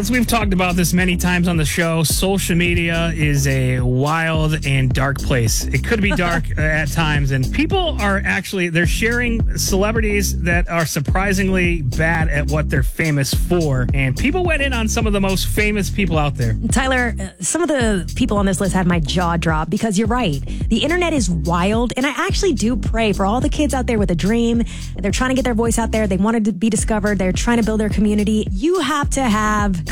As we've talked about this many times on the show, social media is a wild and dark place. It could be dark at times, and people are they're sharing celebrities that are surprisingly bad at what they're famous for. And people went in on some of the most famous people out there. Tyler, some of the people on this list have my jaw drop because you're right. The internet is wild, and I actually do pray for all the kids out there with a dream. They're trying to get their voice out there. They wanted to be discovered. They're trying to build their community. You have to have